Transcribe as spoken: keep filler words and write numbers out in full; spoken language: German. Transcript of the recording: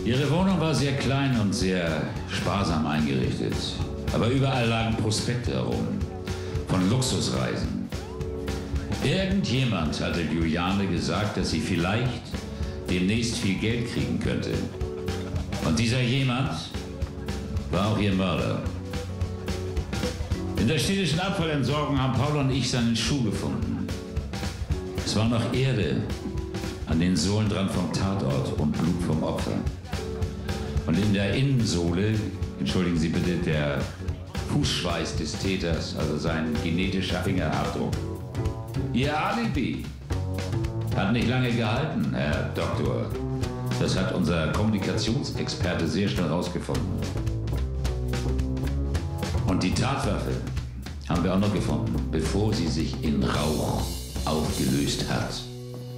Ihre Wohnung war sehr klein und sehr sparsam eingerichtet. Aber überall lagen Prospekte herum. Von Luxusreisen. Irgendjemand hatte Juliane gesagt, dass sie vielleicht demnächst viel Geld kriegen könnte. Und dieser jemand war auch ihr Mörder. In der städtischen Abfallentsorgung haben Paul und ich seinen Schuh gefunden. Es war noch Erde an den Sohlen dran vom Tatort und Blut vom Opfer. Und in der Innensohle, entschuldigen Sie bitte, der Fußschweiß des Täters, also sein genetischer Fingerabdruck. Ihr Alibi hat nicht lange gehalten, Herr Doktor. Das hat unser Kommunikationsexperte sehr schnell rausgefunden. Und die Tatwaffe haben wir auch noch gefunden, bevor sie sich in Rauch aufgelöst hat.